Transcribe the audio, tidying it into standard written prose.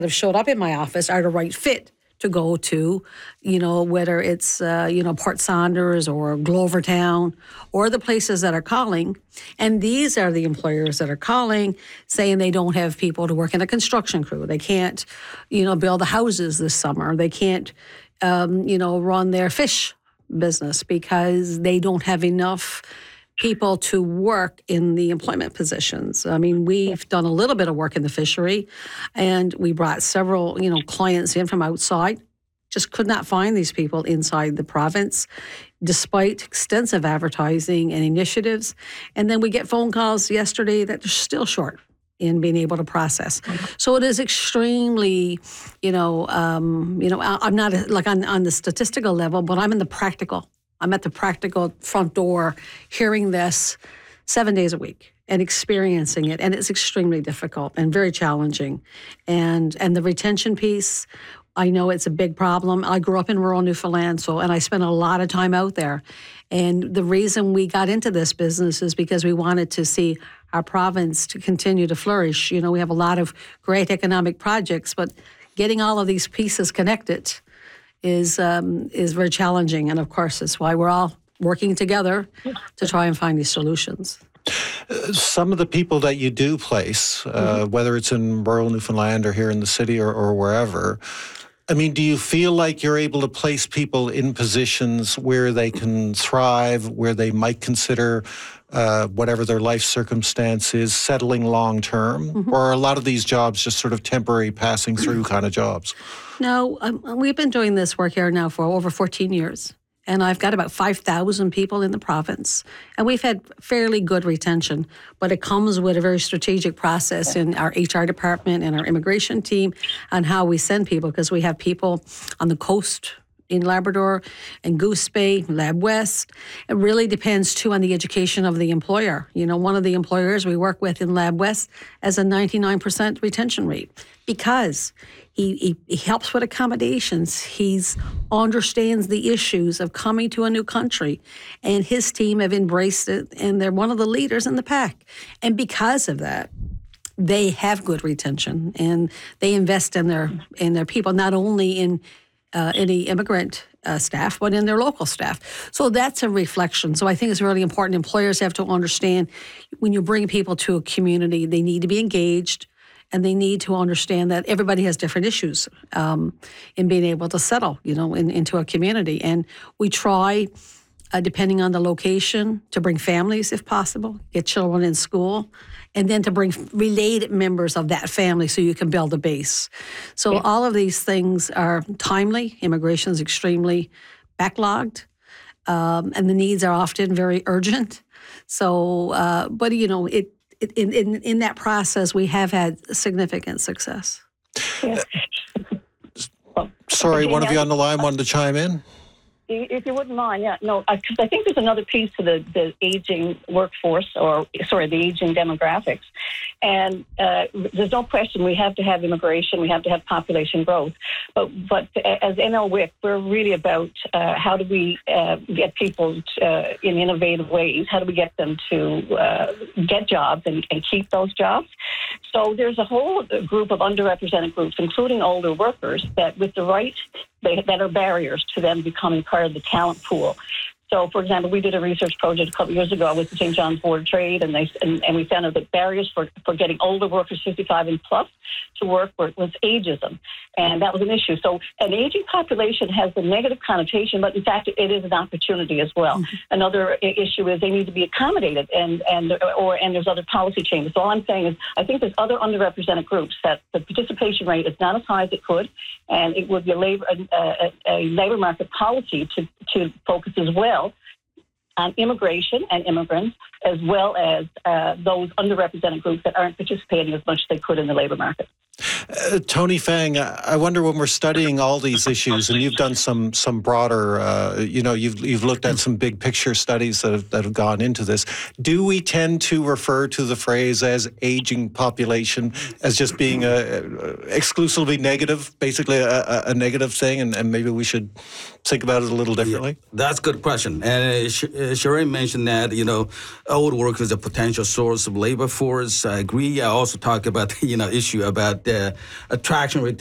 have showed up in my office are the right fit to go to, whether it's, Port Saunders or Glovertown or the places that are calling. And these are the employers that are calling saying they don't have people to work in a construction crew. They can't, build the houses this summer. They can't, run their fish business because they don't have enough people to work in the employment positions. I mean, we've done a little bit of work in the fishery, and we brought several, clients in from outside. Just could not find these people inside the province, despite extensive advertising and initiatives. And then we get phone calls yesterday that they're still short in being able to process. So it is extremely, I'm not on the statistical level, but I'm in the practical. I'm at the practical front door hearing this 7 days a week and experiencing it. And it's extremely difficult and very challenging. And the retention piece, I know it's a big problem. I grew up in rural Newfoundland, and I spent a lot of time out there. And the reason we got into this business is because we wanted to see our province to continue to flourish. We have a lot of great economic projects, but getting all of these pieces connected is very challenging. And of course, that's why we're all working together to try and find these solutions. Some of the people that you do place, whether it's in rural Newfoundland or here in the city or wherever, I mean, do you feel like you're able to place people in positions where they can thrive, where they might consider whatever their life circumstance is, settling long term? Or are a lot of these jobs just sort of temporary passing through kind of jobs? No, we've been doing this work here now for over 14 years. And I've got about 5,000 people in the province. And we've had fairly good retention, but it comes with a very strategic process in our HR department and our immigration team on how we send people, because we have people on the coast in Labrador and Goose Bay, Lab West. It really depends, too, on the education of the employer. One of the employers we work with in Lab West has a 99% retention rate because he helps with accommodations. He understands the issues of coming to a new country, and his team have embraced it, and they're one of the leaders in the pack. And because of that, they have good retention, and they invest in their people, not only in any immigrant staff, but in their local staff. So that's a reflection. So I think it's really important. Employers have to understand when you bring people to a community, they need to be engaged, and they need to understand that everybody has different issues in being able to settle, into a community. And we try, depending on the location, to bring families if possible, get children in school, and then to bring related members of that family so you can build a base. So all of these things are timely. Immigration is extremely backlogged, and the needs are often very urgent. So, but in that process, we have had significant success. Yes. Sorry, one of you on the line wanted to chime in? If you wouldn't mind, because I think there's another piece to the aging workforce, the aging demographics. And there's no question we have to have immigration, we have to have population growth. But as NLWIC, we're really about how do we get people in innovative ways? How do we get them to get jobs and keep those jobs? So there's a whole group of underrepresented groups, including older workers, that with the right that are barriers to them becoming part of the talent pool. So, for example, we did a research project a couple of years ago with the St. John's Board of Trade, and we found out that barriers for getting older workers 55 and plus to work was ageism, and that was an issue. So an aging population has a negative connotation, but in fact it is an opportunity as well. Mm-hmm. Another issue is they need to be accommodated, and there's other policy changes. So all I'm saying is I think there's other underrepresented groups that the participation rate is not as high as it could, and it would be a labor market policy to focus as well on immigration and immigrants, as well as those underrepresented groups that aren't participating as much as they could in the labor market. Tony Fang, I wonder, when we're studying all these issues, and you've done some broader, you've looked at some big picture studies that have gone into this. Do we tend to refer to the phrase as aging population as just being exclusively negative, basically a negative thing, and maybe we should think about it a little differently? Yeah, that's a good question. And Shireen mentioned that, old workers a potential source of labor force. I agree. I also talk about issue about attraction,